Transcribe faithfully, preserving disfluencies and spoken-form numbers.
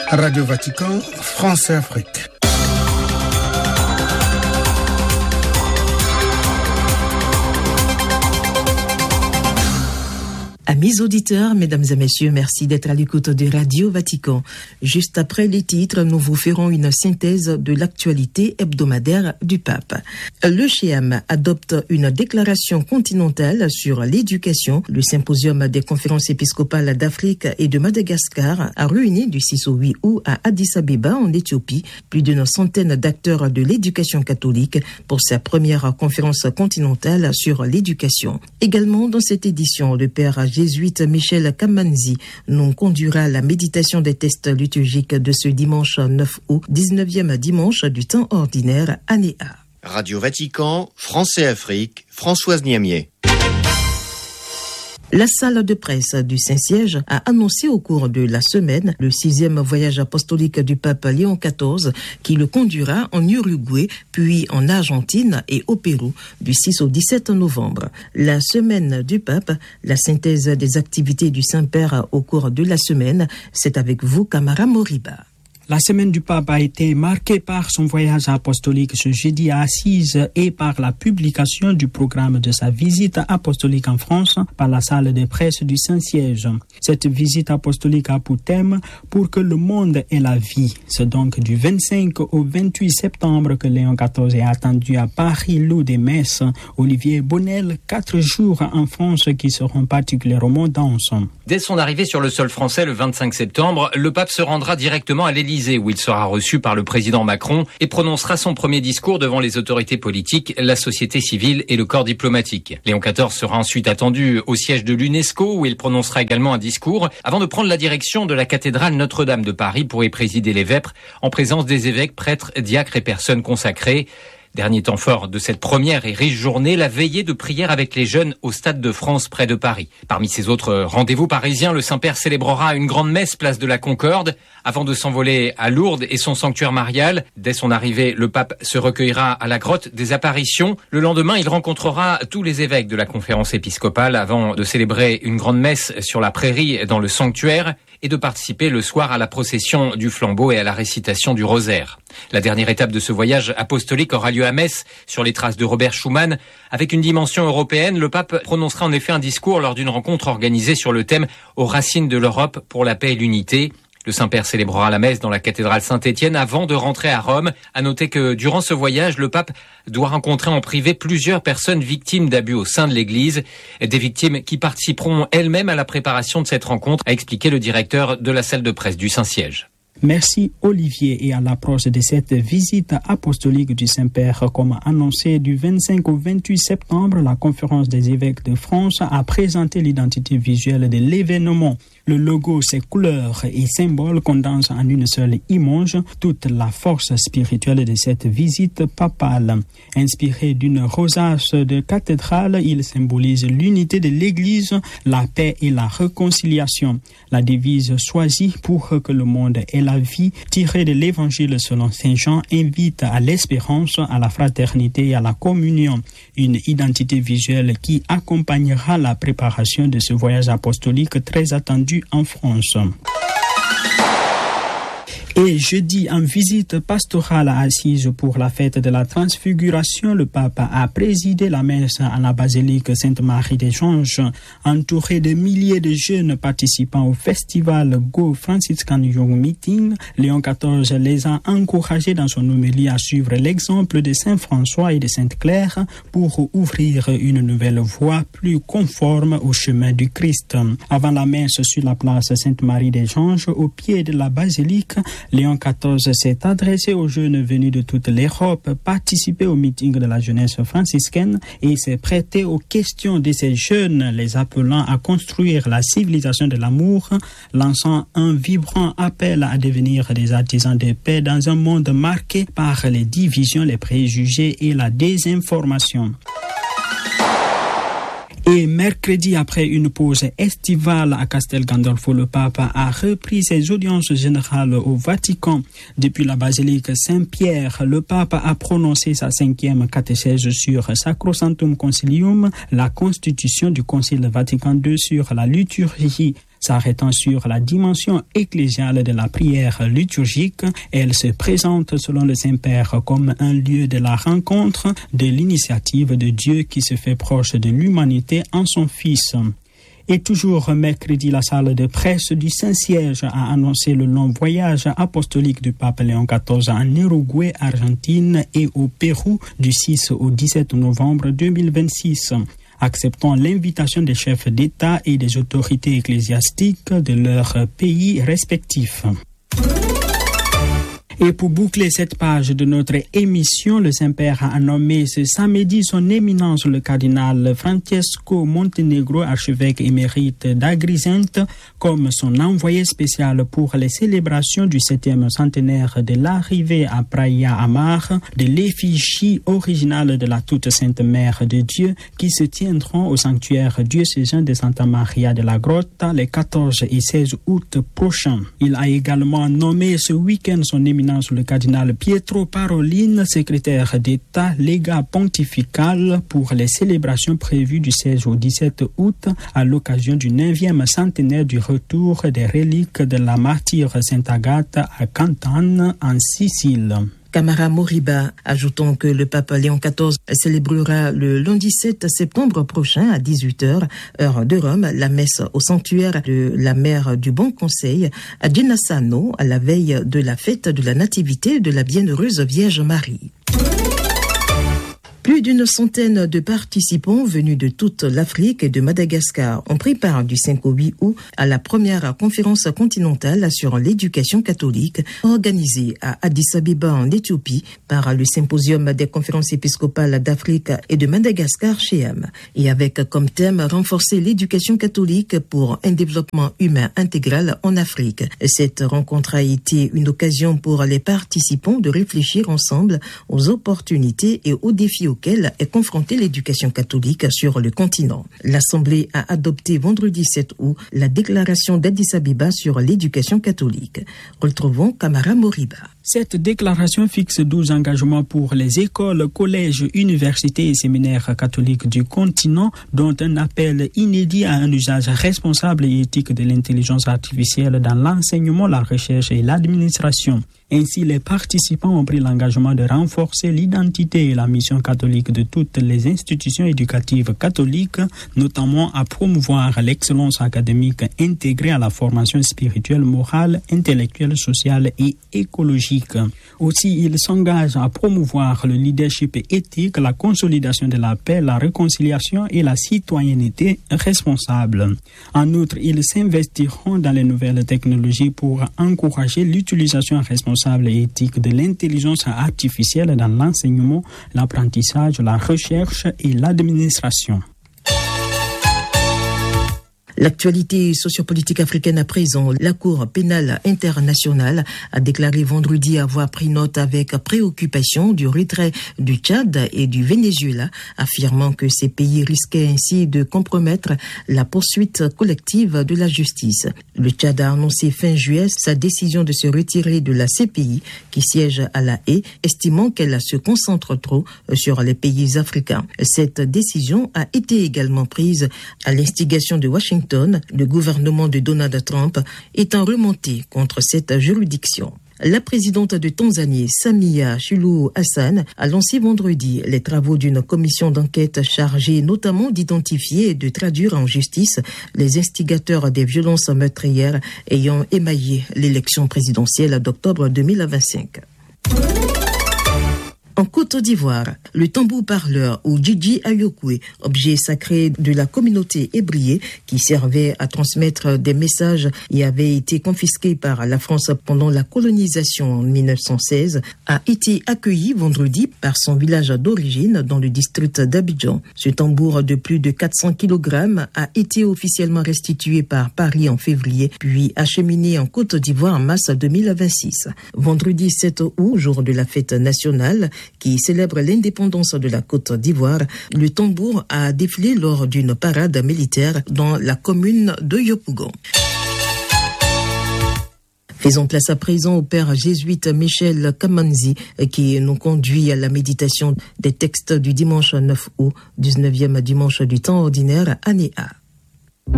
Radio Vatican, France et Afrique. Amis auditeurs, mesdames et messieurs, merci d'être à l'écoute de Radio Vatican. Juste après les titres, nous vous ferons une synthèse de l'actualité hebdomadaire du pape. Le C H E M adopte une déclaration continentale sur l'éducation. Le symposium des conférences épiscopales d'Afrique et de Madagascar a réuni du six au huit août à Addis Abeba en Éthiopie plus d'une centaine d'acteurs de l'éducation catholique pour sa première conférence continentale sur l'éducation. Également dans cette édition, le père jésuite Michel Kamanzi nous conduira à la méditation des textes liturgiques de ce dimanche neuf août, dix-neuvième dimanche du temps ordinaire, année A. Radio Vatican, France et Afrique, Françoise Niamier. La salle de presse du Saint-Siège a annoncé au cours de la semaine le sixième voyage apostolique du pape Léon quatorze qui le conduira en Uruguay, puis en Argentine et au Pérou du six au dix-sept novembre. La semaine du pape, la synthèse des activités du Saint-Père au cours de la semaine, c'est avec vous, Camara Moriba. La semaine du pape a été marquée par son voyage apostolique ce jeudi à Assise et par la publication du programme de sa visite apostolique en France par la salle de presse du Saint-Siège. Cette visite apostolique a pour thème « Pour que le monde ait la vie ». C'est donc du vingt-cinq au vingt-huit septembre que Léon quatorze est attendu à Paris, lieu des messes. Olivier Bonnel, quatre jours en France qui seront particulièrement denses. Dès son arrivée sur le sol français le vingt-cinq septembre, le pape se rendra directement à l'Élysée, où il sera reçu par le président Macron et prononcera son premier discours devant les autorités politiques, la société civile et le corps diplomatique. Léon quatorze sera ensuite attendu au siège de l'UNESCO, où il prononcera également un discours, avant de prendre la direction de la cathédrale Notre-Dame de Paris pour y présider les vêpres, en présence des évêques, prêtres, diacres et personnes consacrées. Dernier temps fort de cette première et riche journée, la veillée de prière avec les jeunes au Stade de France près de Paris. Parmi ces autres rendez-vous parisiens, le Saint-Père célébrera une grande messe place de la Concorde avant de s'envoler à Lourdes et son sanctuaire marial. Dès son arrivée, le pape se recueillera à la grotte des apparitions. Le lendemain, il rencontrera tous les évêques de la conférence épiscopale avant de célébrer une grande messe sur la prairie dans le sanctuaire et de participer le soir à la procession du flambeau et à la récitation du rosaire. La dernière étape de ce voyage apostolique aura lieu à Metz, sur les traces de Robert Schuman. Avec une dimension européenne, le pape prononcera en effet un discours lors d'une rencontre organisée sur le thème « Aux racines de l'Europe pour la paix et l'unité ». Le Saint-Père célébrera la messe dans la cathédrale Saint-Étienne avant de rentrer à Rome. À noter que durant ce voyage, le pape doit rencontrer en privé plusieurs personnes victimes d'abus au sein de l'Église. Des victimes qui participeront elles-mêmes à la préparation de cette rencontre, a expliqué le directeur de la salle de presse du Saint-Siège. Merci Olivier. Et à l'approche de cette visite apostolique du Saint-Père, comme annoncé du vingt-cinq au vingt-huit septembre, la conférence des évêques de France a présenté l'identité visuelle de l'événement. Le logo, ses couleurs et symboles condensent en une seule image toute la force spirituelle de cette visite papale. Inspiré d'une rosace de cathédrale, il symbolise l'unité de l'Église, la paix et la réconciliation. La devise choisie pour que le monde ait la vie, tirée de l'Évangile selon Saint Jean, invite à l'espérance, à la fraternité et à la communion. Une identité visuelle qui accompagnera la préparation de ce voyage apostolique très attendu en France. Et jeudi, en visite pastorale à Assise pour la fête de la Transfiguration, le pape a présidé la messe à la basilique Sainte-Marie des Anges. Entouré de milliers de jeunes participants au festival Go Franciscan Young Meeting, Léon quatorze les a encouragés dans son homélie à suivre l'exemple de Saint François et de Sainte Claire pour ouvrir une nouvelle voie plus conforme au chemin du Christ. Avant la messe sur la place Sainte-Marie des Anges, au pied de la basilique, Léon quatorze s'est adressé aux jeunes venus de toute l'Europe, participé au meeting de la jeunesse franciscaine et s'est prêté aux questions de ces jeunes, les appelant à construire la civilisation de l'amour, lançant un vibrant appel à devenir des artisans de paix dans un monde marqué par les divisions, les préjugés et la désinformation. Et mercredi, après une pause estivale à Castel Gandolfo, le pape a repris ses audiences générales au Vatican. Depuis la basilique Saint-Pierre, le pape a prononcé sa cinquième catéchèse sur Sacrosanctum Concilium, la constitution du Concile Vatican deux sur la liturgie. S'arrêtant sur la dimension ecclésiale de la prière liturgique, elle se présente selon le Saint-Père comme un lieu de la rencontre, de l'initiative de Dieu qui se fait proche de l'humanité en son Fils. Et toujours mercredi, la salle de presse du Saint-Siège a annoncé le long voyage apostolique du pape Léon quatorze en Uruguay, Argentine et au Pérou du six au dix-sept novembre deux mille vingt-six. Acceptant l'invitation des chefs d'État et des autorités ecclésiastiques de leurs pays respectifs. Et pour boucler cette page de notre émission, le Saint-Père a nommé ce samedi son éminence le cardinal Francesco Montenegro, archevêque émérite d'Agrigente, comme son envoyé spécial pour les célébrations du septième centenaire de l'arrivée à Praia Amar de l'effigie originale de la toute sainte Mère de Dieu qui se tiendront au sanctuaire diocésain de Santa Maria de la Grotta les quatorze et seize août prochains. Il a également nommé ce week-end son éminence le cardinal Pietro Parolin, secrétaire d'État, légat pontifical pour les célébrations prévues du seize au dix-sept août à l'occasion du neuvième centenaire du retour des reliques de la martyre Sainte Agathe à Cantane en Sicile. Camara Moriba, ajoutons que le pape Léon quatorze célébrera le lundi sept septembre prochain à dix-huit heures, heure de Rome, la messe au sanctuaire de la Mère du Bon Conseil à Genassano, à la veille de la fête de la Nativité de la Bienheureuse Vierge Marie. Plus d'une centaine de participants venus de toute l'Afrique et de Madagascar ont pris part du cinq au huit août à la première conférence continentale sur l'éducation catholique organisée à Addis Abeba en Éthiopie par le Symposium des conférences épiscopales d'Afrique et de Madagascar C H E M, et avec comme thème renforcer l'éducation catholique pour un développement humain intégral en Afrique. Cette rencontre a été une occasion pour les participants de réfléchir ensemble aux opportunités et aux défis auquel est confrontée l'éducation catholique sur le continent. L'Assemblée a adopté vendredi sept août la déclaration d'Addis Abeba sur l'éducation catholique. Retrouvons Camara Moriba. Cette déclaration fixe douze engagements pour les écoles, collèges, universités et séminaires catholiques du continent, dont un appel inédit à un usage responsable et éthique de l'intelligence artificielle dans l'enseignement, la recherche et l'administration. Ainsi, les participants ont pris l'engagement de renforcer l'identité et la mission catholique de toutes les institutions éducatives catholiques, notamment à promouvoir l'excellence académique intégrée à la formation spirituelle, morale, intellectuelle, sociale et écologique. Aussi, ils s'engagent à promouvoir le leadership éthique, la consolidation de la paix, la réconciliation et la citoyenneté responsable. En outre, ils s'investiront dans les nouvelles technologies pour encourager l'utilisation responsable et éthique de l'intelligence artificielle dans l'enseignement, l'apprentissage, la recherche et l'administration. L'actualité sociopolitique africaine à présent, la Cour pénale internationale a déclaré vendredi avoir pris note avec préoccupation du retrait du Tchad et du Venezuela, affirmant que ces pays risquaient ainsi de compromettre la poursuite collective de la justice. Le Tchad a annoncé fin juillet sa décision de se retirer de la C P I qui siège à La Haye, estimant qu'elle se concentre trop sur les pays africains. Cette décision a été également prise à l'instigation de Washington, le gouvernement de Donald Trump étant remonté contre cette juridiction. La présidente de Tanzanie, Samia Suluhu Hassan, a lancé vendredi les travaux d'une commission d'enquête chargée notamment d'identifier et de traduire en justice les instigateurs des violences meurtrières ayant émaillé l'élection présidentielle d'octobre deux mille vingt-cinq. En Côte d'Ivoire, le tambour parleur ou Djidji Ayokwe, objet sacré de la communauté ébriée qui servait à transmettre des messages et avait été confisqué par la France pendant la colonisation en mille neuf cent seize, a été accueilli vendredi par son village d'origine dans le district d'Abidjan. Ce tambour de plus de quatre cents kilogrammes a été officiellement restitué par Paris en février, puis acheminé en Côte d'Ivoire en mars deux mille vingt-six. Vendredi sept août, jour de la fête nationale, qui célèbre l'indépendance de la Côte d'Ivoire, le tambour a défilé lors d'une parade militaire dans la commune de Yopougon. Faisons place à présent au père jésuite Michel Kamanzi qui nous conduit à la méditation des textes du dimanche neuf août, dix-neuvième dimanche du temps ordinaire, année A.